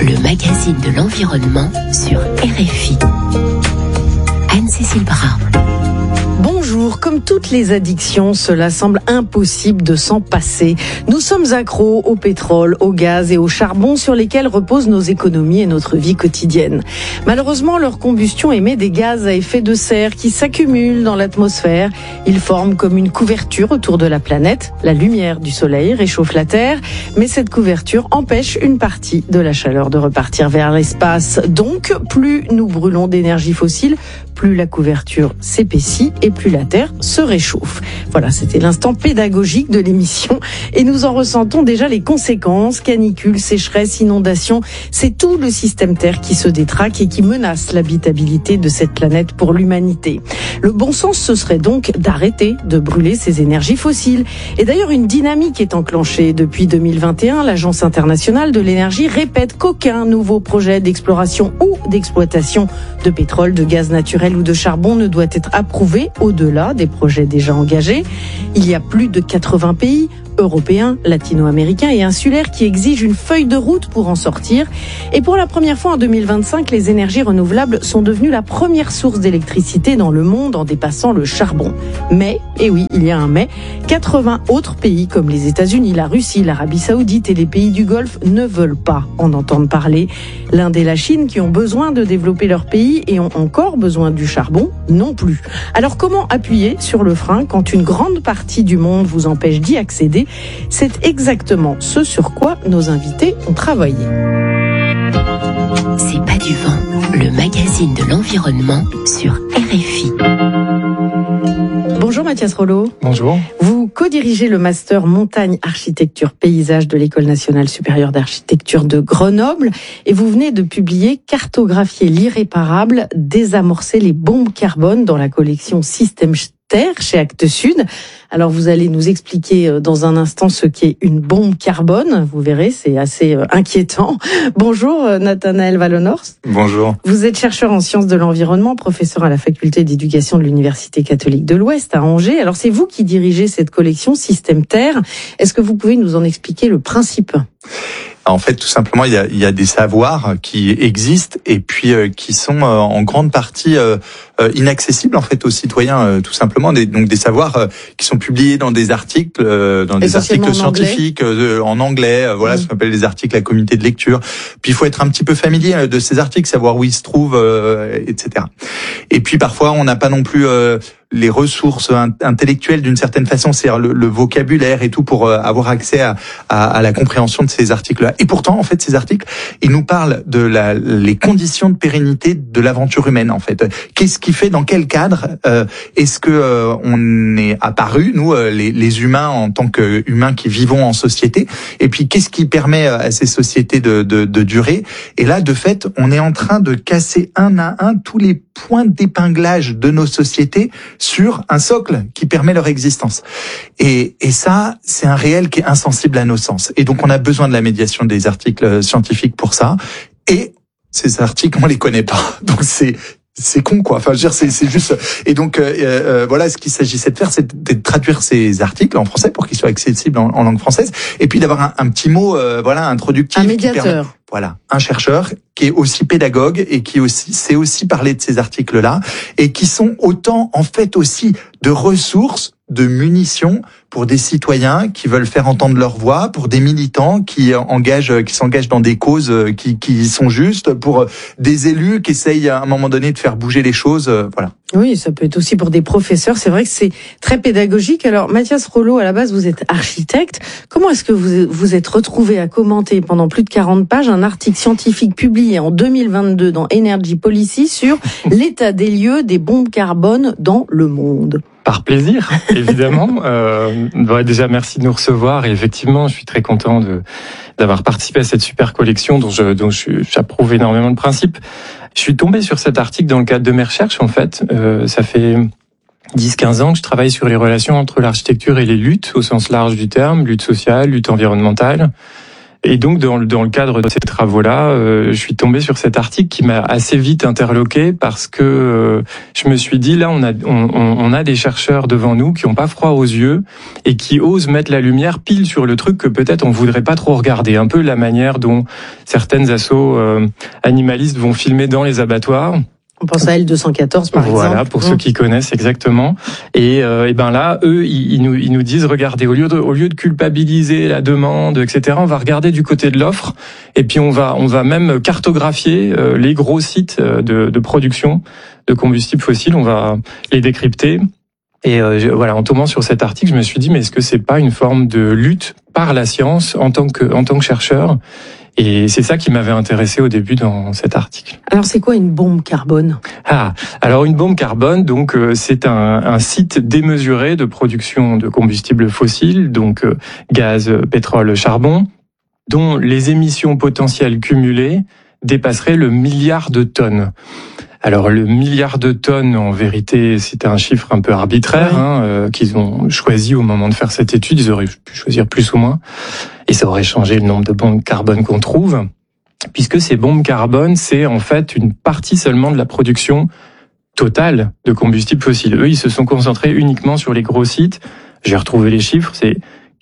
le magazine de l'environnement sur RFI. Anne-Cécile Brun. Bonjour, comme toutes les addictions, cela semble impossible de s'en passer. Nous sommes accros au pétrole, au gaz et au charbon sur lesquels reposent nos économies et notre vie quotidienne. Malheureusement, leur combustion émet des gaz à effet de serre qui s'accumulent dans l'atmosphère. Ils forment comme une couverture autour de la planète. La lumière du soleil réchauffe la Terre, mais cette couverture empêche une partie de la chaleur de repartir vers l'espace. Donc, plus nous brûlons d'énergie fossile, plus la couverture s'épaissit et plus la Terre se réchauffe. Voilà, c'était l'instant pédagogique de l'émission et nous en ressentons déjà les conséquences. Canicules, sécheresse, inondations, c'est tout le système Terre qui se détraque et qui menace l'habitabilité de cette planète pour l'humanité. Le bon sens, ce serait donc d'arrêter de brûler ces énergies fossiles. Et d'ailleurs, une dynamique est enclenchée. Depuis 2021, l'Agence internationale de l'énergie répète qu'aucun nouveau projet d'exploration ou d'exploitation de pétrole, de gaz naturel ou de charbon ne doit être approuvé au-delà des projets déjà engagés. Il y a plus de 80 pays européens, latino-américains et insulaires qui exigent une feuille de route pour en sortir. Et pour la première fois en 2025, les énergies renouvelables sont devenues la première source d'électricité dans le monde en dépassant le charbon. Mais, et oui, il y a un mais, 80 autres pays comme les États-Unis, la Russie, l'Arabie Saoudite et les pays du Golfe ne veulent pas en entendre parler. L'Inde et la Chine, qui ont besoin de développer leur pays et ont encore besoin du charbon, non plus. Alors comment appuyer sur le frein quand une grande partie du monde vous empêche d'y accéder ? C'est exactement ce sur quoi nos invités ont travaillé. C'est pas du vent, le magazine de l'environnement sur RFI. Bonjour Mathias Rollo. Bonjour. Vous co-dirigez le master Montagne Architecture Paysage de l'École nationale supérieure d'architecture de Grenoble et vous venez de publier Cartographier l'irréparable, désamorcer les bombes carbone dans la collection Système Terre chez Actes Sud. Alors vous allez nous expliquer dans un instant ce qu'est une bombe carbone. Vous verrez, c'est assez inquiétant. Bonjour Nathanaël Vallonhorst. Bonjour. Vous êtes chercheur en sciences de l'environnement, professeur à la faculté d'éducation de l'Université catholique de l'Ouest à Angers. Alors c'est vous qui dirigez cette collection Système Terre. Est-ce que vous pouvez nous en expliquer le principe ? En fait, tout simplement, il y a des savoirs qui existent et puis qui sont en grande partie inaccessibles en fait aux citoyens, tout simplement. Donc des savoirs qui sont publiés dans des articles, scientifiques en anglais. Voilà, ce qu'on appelle les articles à comité de lecture. Puis il faut être un petit peu familier de ces articles, savoir où ils se trouvent, etc. Et puis parfois, on n'a pas non plus les ressources intellectuelles d'une certaine façon, c'est-à-dire le vocabulaire et tout pour avoir accès à la compréhension de ces articles-là. Et pourtant, en fait, ces articles, ils nous parlent de les conditions de pérennité de l'aventure humaine, en fait. Qu'est-ce qui fait, dans quel cadre, est-ce que on est apparu, nous, les humains, en tant qu'humains qui vivons en société, et puis qu'est-ce qui permet à ces sociétés de durer. Et là, de fait, on est en train de casser un à un tous les points d'épinglage de nos sociétés sur un socle qui permet leur existence. Et ça, c'est un réel qui est insensible à nos sens. Et donc, on a besoin de la médiation des articles scientifiques pour ça. Et ces articles, on les connaît pas. Donc, c'est con, quoi. Enfin, je veux dire, c'est juste. Et donc, voilà, ce qu'il s'agissait de faire, c'est de traduire ces articles en français pour qu'ils soient accessibles en langue française, et puis d'avoir un petit mot, introductif. Un médiateur. Voilà, un chercheur qui est aussi pédagogue et qui sait aussi parler de ces articles-là et qui sont autant, en fait, aussi de ressources, de munitions pour des citoyens qui veulent faire entendre leur voix, pour des militants qui s'engagent dans des causes qui sont justes, pour des élus qui essayent à un moment donné de faire bouger les choses, voilà. Oui, ça peut être aussi pour des professeurs. C'est vrai que c'est très pédagogique. Alors, Mathias Rollo, à la base, vous êtes architecte. Comment est-ce que vous êtes retrouvé à commenter pendant plus de 40 pages un article scientifique publié en 2022 dans Energy Policy sur l'état des lieux des bombes carbone dans le monde? Par plaisir, évidemment. Déjà, merci de nous recevoir. Et effectivement, je suis très content d'avoir participé à cette super collection dont j'approuve énormément le principe. Je suis tombé sur cet article dans le cadre de mes recherches, en fait. Ça fait 10-15 ans que je travaille sur les relations entre l'architecture et les luttes, au sens large du terme, lutte sociale, lutte environnementale. Et donc, dans le cadre de ces travaux-là, je suis tombé sur cet article qui m'a assez vite interloqué parce que je me suis dit, là, on a des chercheurs devant nous qui n'ont pas froid aux yeux et qui osent mettre la lumière pile sur le truc que peut-être on voudrait pas trop regarder. Un peu la manière dont certaines assos animalistes vont filmer dans les abattoirs. On pense à L214 par exemple. Voilà, pour ceux qui connaissent exactement. Et ben là, eux, ils nous disent, regardez, au lieu de culpabiliser la demande, etc., on va regarder du côté de l'offre. Et puis on va même cartographier les gros sites de production de combustibles fossiles. On va les décrypter. Et voilà, en tombant sur cet article, je me suis dit, mais est-ce que c'est pas une forme de lutte par la science en tant que chercheur? Et c'est ça qui m'avait intéressé au début dans cet article. Alors c'est quoi une bombe carbone? Alors une bombe carbone, donc c'est un site démesuré de production de combustibles fossiles, donc gaz, pétrole, charbon, dont les émissions potentielles cumulées dépasseraient le 1 milliard de tonnes. Alors le 1 milliard de tonnes, en vérité, c'était un chiffre un peu arbitraire qu'ils ont choisi au moment de faire cette étude. Ils auraient pu choisir plus ou moins. Et ça aurait changé le nombre de bombes carbone qu'on trouve, puisque ces bombes carbone, c'est en fait une partie seulement de la production totale de combustibles fossiles. Eux, ils se sont concentrés uniquement sur les gros sites. J'ai retrouvé les chiffres, c'est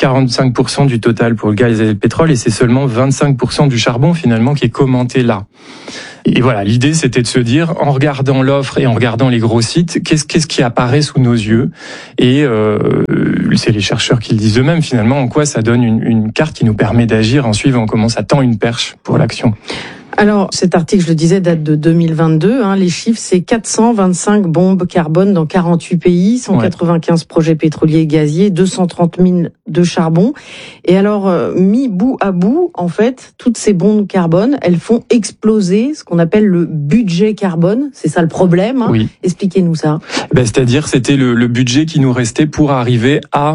45% du total pour le gaz et le pétrole, et c'est seulement 25% du charbon finalement qui est commenté là. Et voilà, l'idée c'était de se dire, en regardant l'offre et en regardant les gros sites, qu'est-ce qui apparaît sous nos yeux? Et c'est les chercheurs qui le disent eux-mêmes finalement, en quoi ça donne une carte qui nous permet d'agir en suivant comment ça tend une perche pour l'action. Alors, cet article, je le disais, date de 2022. Les chiffres, c'est 425 bombes carbone dans 48 pays, 195 projets pétroliers et gaziers, 230 mines de charbon. Et alors, mis bout à bout, en fait, toutes ces bombes carbone, elles font exploser ce qu'on appelle le budget carbone. C'est ça le problème. Oui. Expliquez-nous ça. C'est-à-dire, c'était le budget qui nous restait pour arriver à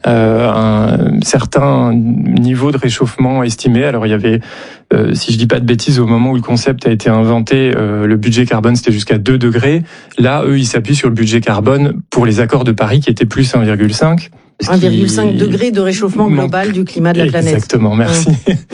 un certain niveau de réchauffement estimé. Alors, il y avait, si je dis pas de bêtises, au moment où le concept a été inventé, le budget carbone c'était jusqu'à 2 degrés. Là, eux, ils s'appuient sur le budget carbone pour les accords de Paris qui était plus 1,5. 1,5 degré de réchauffement global du climat de la planète. Exactement, merci.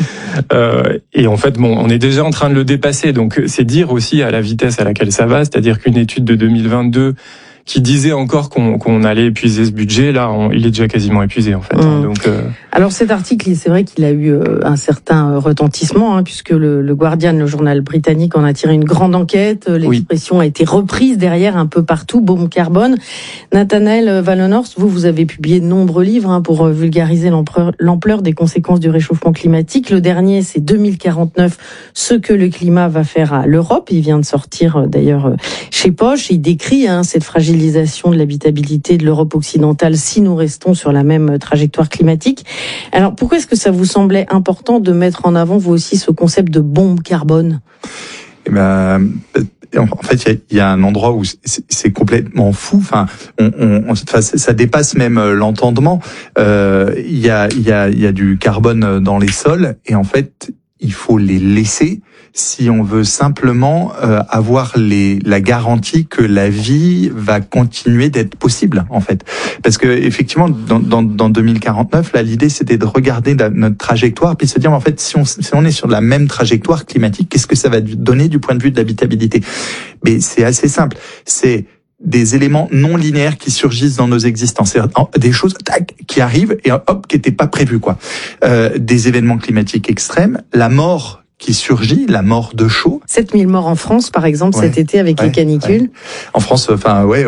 Et en fait, on est déjà en train de le dépasser. Donc, c'est dire aussi à la vitesse à laquelle ça va. C'est-à-dire qu'une étude de 2022 qui disait encore qu'on allait épuiser ce budget, là, il est déjà quasiment épuisé, en fait. Donc, Alors, cet article, c'est vrai qu'il a eu un certain retentissement, puisque le Guardian, le journal britannique, en a tiré une grande enquête. L'expression a été reprise derrière un peu partout, bombe carbone. Nathanaël Wallenhorst, vous avez publié de nombreux livres pour vulgariser l'ampleur des conséquences du réchauffement climatique. Le dernier, c'est 2049, ce que le climat va faire à l'Europe. Il vient de sortir, d'ailleurs, chez Poche. Il décrit cette fragilisation de l'habitabilité de l'Europe occidentale si nous restons sur la même trajectoire climatique. Alors, pourquoi est-ce que ça vous semblait important de mettre en avant, vous aussi, ce concept de bombe carbone? En fait, il y a un endroit où c'est complètement fou. Enfin, ça dépasse même l'entendement. Il y a du carbone dans les sols et en fait, il faut les laisser si on veut simplement avoir la garantie que la vie va continuer d'être possible, en fait. Parce que effectivement, dans 2049, là, l'idée c'était de regarder notre trajectoire puis se dire, en fait, si on est sur la même trajectoire climatique, qu'est-ce que ça va donner du point de vue de l'habitabilité? Mais c'est assez simple. C'est des éléments non linéaires qui surgissent dans nos existences, des choses qui arrivent et hop, qui n'étaient pas prévues, quoi. Des événements climatiques extrêmes, la mort qui surgit, la mort de chaud. 7000 morts en France, par exemple, cet été avec les canicules. En France, enfin, oui.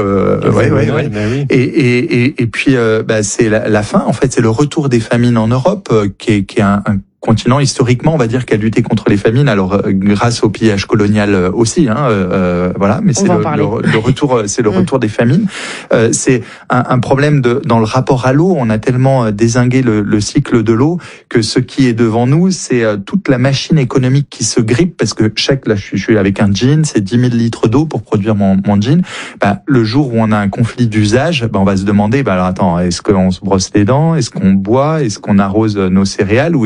Et puis, c'est la fin. En fait, c'est le retour des famines en Europe, qui est un continent historiquement, on va dire, qui a lutté contre les famines. Alors, grâce au pillage colonial aussi, voilà. Mais c'est le retour, c'est le retour des famines. C'est un problème dans le rapport à l'eau. On a tellement dézingué le cycle de l'eau que ce qui est devant nous, c'est toute la machine économique qui se grippe parce que là, je suis avec un jean, c'est 10 000 litres d'eau pour produire mon jean. Le jour où on a un conflit d'usage, on va se demander, alors attends, est-ce qu'on se brosse les dents? Est-ce qu'on boit? Est-ce qu'on arrose nos céréales? Ou est-ce qu'on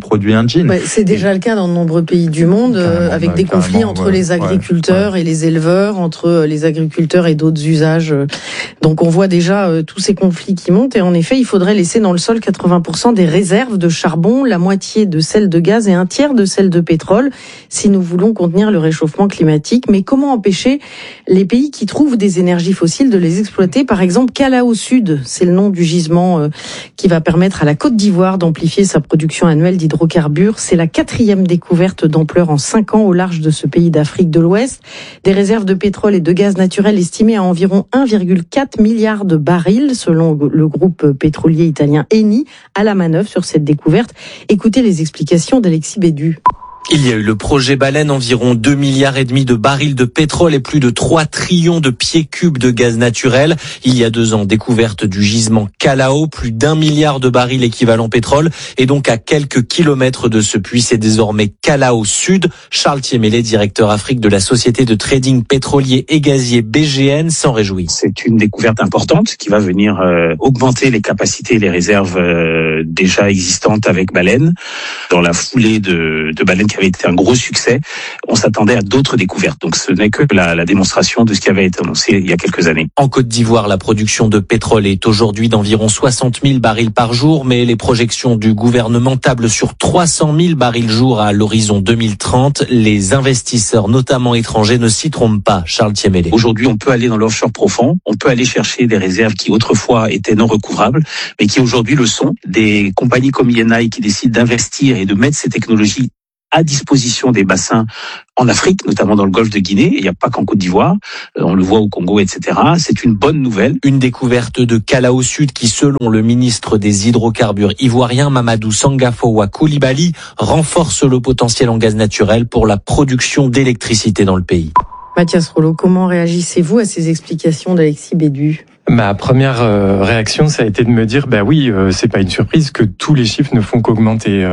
produit un jean. C'est déjà le cas dans de nombreux pays du monde, avec des conflits entre les agriculteurs et les éleveurs, entre les agriculteurs et d'autres usages. Donc on voit déjà tous ces conflits qui montent, et en effet, il faudrait laisser dans le sol 80% des réserves de charbon, la moitié de celles de gaz et un tiers de celles de pétrole, si nous voulons contenir le réchauffement climatique. Mais comment empêcher les pays qui trouvent des énergies fossiles de les exploiter? Par exemple, Calao Sud, c'est le nom du gisement qui va permettre à la Côte d'Ivoire d'amplifier sa production annuelle d'hydrocarbures. C'est la 4e découverte d'ampleur en 5 ans au large de ce pays d'Afrique de l'Ouest. Des réserves de pétrole et de gaz naturel estimées à environ 1,4 milliard de barils, selon le groupe pétrolier italien Eni, à la manœuvre sur cette découverte. Écoutez les explications d'Alexis Bédu. Il y a eu le projet Baleine, environ 2,5 milliards de barils de pétrole et plus de 3 trillions de pieds cubes de gaz naturel. Il y a 2 ans, découverte du gisement Calao, plus d'1 milliard de barils équivalent pétrole. Et donc à quelques kilomètres de ce puits, c'est désormais Calao Sud. Charles Thiémélé, directeur Afrique de la société de trading pétrolier et gazier BGN, s'en réjouit. C'est une découverte importante qui va venir augmenter les capacités et les réserves déjà existantes avec Baleine. Dans la foulée de Baleine, qui avait été un gros succès, on s'attendait à d'autres découvertes. Donc ce n'est que la démonstration de ce qui avait été annoncé il y a quelques années. En Côte d'Ivoire, la production de pétrole est aujourd'hui d'environ 60 000 barils par jour, mais les projections du gouvernement tablent sur 300 000 barils jour à l'horizon 2030. Les investisseurs, notamment étrangers, ne s'y trompent pas. Charles Thiémélé. Aujourd'hui, on peut aller dans l'offshore profond, on peut aller chercher des réserves qui autrefois étaient non recouvrables, mais qui aujourd'hui le sont. Des compagnies comme Eni qui décident d'investir et de mettre ces technologies à disposition des bassins en Afrique, notamment dans le golfe de Guinée. Il n'y a pas qu'en Côte d'Ivoire, on le voit au Congo, etc. C'est une bonne nouvelle. Une découverte de Calao Sud qui, selon le ministre des hydrocarbures ivoirien Mamadou Sangafowa Coulibaly, renforce le potentiel en gaz naturel pour la production d'électricité dans le pays. Mathias Rollo, comment réagissez-vous à ces explications d'Alexis Bédu? Ma première réaction, ça a été de me dire, oui, c'est pas une surprise que tous les chiffres ne font qu'augmenter.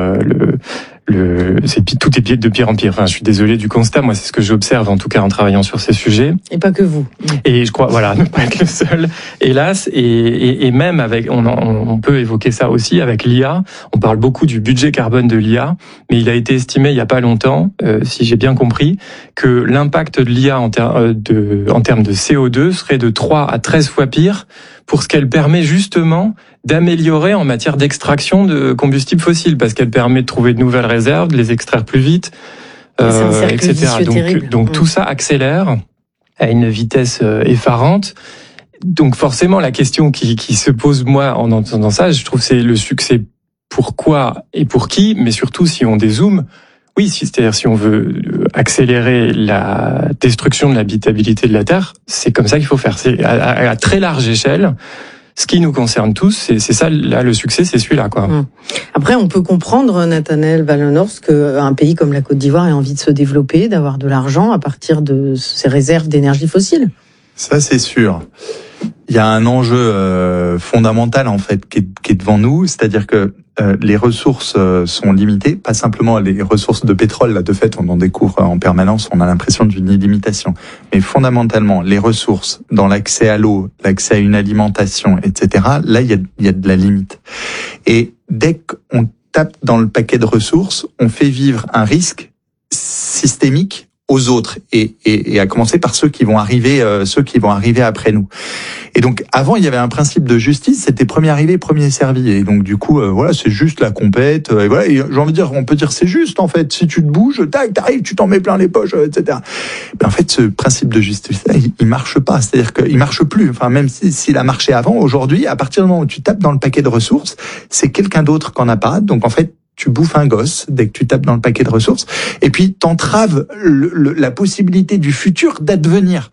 Tout est de pire en pire. Enfin, je suis désolé du constat. Moi, c'est ce que j'observe, en tout cas, en travaillant sur ces sujets. Et pas que vous. Et je crois, ne pas être le seul, hélas. Et même avec, on peut évoquer ça aussi avec l'IA. On parle beaucoup du budget carbone de l'IA, mais il a été estimé il y a pas longtemps, si j'ai bien compris, que l'impact de l'IA en termes de CO2 serait de 3 à 13 fois pire pour ce qu'elle permet justement d'améliorer en matière d'extraction de combustibles fossiles, parce qu'elle permet de trouver de nouvelles réserves, de les extraire plus vite, etc. Donc tout ça accélère à une vitesse effarante. Donc forcément, la question qui se pose, moi, en entendant ça, je trouve, c'est le succès. Pourquoi et pour qui, mais surtout si on dézoome, oui, c'est-à-dire si on veut accélérer la destruction de l'habitabilité de la Terre, c'est comme ça qu'il faut faire. C'est à très large échelle. Ce qui nous concerne tous, c'est ça, là, le succès, c'est celui-là, quoi. Après, on peut comprendre, Nathanaël Wallenhorst, qu'un pays comme la Côte d'Ivoire ait envie de se développer, d'avoir de l'argent à partir de ses réserves d'énergie fossile. Ça, c'est sûr. Il y a un enjeu fondamental, en fait, qui est devant nous, c'est-à-dire que les ressources sont limitées, pas simplement les ressources de pétrole, là, de fait, on en découvre en permanence, on a l'impression d'une illimitation. Mais fondamentalement, les ressources dans l'accès à l'eau, l'accès à une alimentation, etc., là, il y a de la limite. Et dès qu'on tape dans le paquet de ressources, on fait vivre un risque systémique aux autres, et à commencer par ceux qui vont arriver après nous. Et donc avant, il y avait un principe de justice, c'était premier arrivé, premier servi. Et donc du coup, c'est juste la compète. Et voilà. Et j'ai envie de dire, on peut dire c'est juste en fait. Si tu te bouges, tac, t'arrives, tu t'en mets plein les poches, etc. Mais en fait, ce principe de justice, il marche pas. C'est-à-dire qu'il marche plus. Enfin, même s'il a marché avant, aujourd'hui, à partir du moment où tu tapes dans le paquet de ressources, c'est quelqu'un d'autre qu'en a pas. Donc en fait, tu bouffes un gosse dès que tu tapes dans le paquet de ressources, et puis t'entraves la possibilité du futur d'advenir.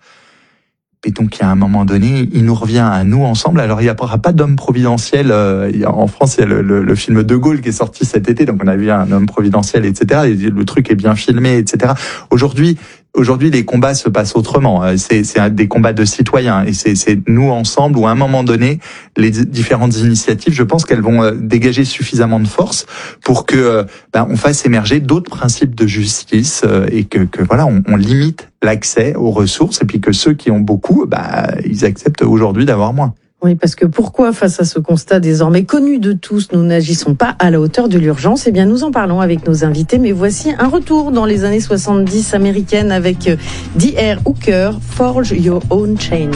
Et donc, il y a un moment donné, il nous revient à nous ensemble. Alors, il n'y aura pas d'homme providentiel. En France, il y a le film De Gaulle qui est sorti cet été. Donc, on a vu un homme providentiel, etc. Et le truc est bien filmé, etc. Aujourd'hui, les combats se passent autrement. C'est des combats de citoyens. Et c'est nous ensemble, où à un moment donné, les différentes initiatives, je pense qu'elles vont dégager suffisamment de force pour que on fasse émerger d'autres principes de justice, et que voilà, on limite l'accès aux ressources, et puis que ceux qui ont beaucoup, ils acceptent aujourd'hui d'avoir moins. Oui, parce que pourquoi, face à ce constat désormais connu de tous, nous n'agissons pas à la hauteur de l'urgence? Eh bien, nous en parlons avec nos invités, mais voici un retour dans les années 70 américaines avec D.R. Hooker, Forge Your Own Change.